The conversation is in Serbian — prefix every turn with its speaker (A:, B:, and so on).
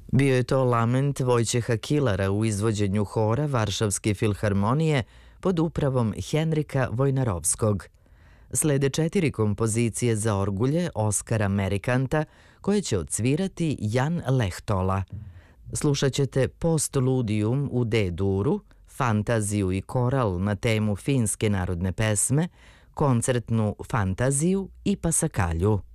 A: Bio je to lament Vojćeha Kilara u izvođenju hora Varšavske filharmonije pod upravom Henrika Vojnarovskog. Slede 4 kompozicije za orgulje Oskara Merikanta koje će odsvirati Jan Lehtola. Slušat ćete Postludium u D-duru, fantaziju i koral na temu finske narodne pesme, koncertnu fantaziju i pasakalju.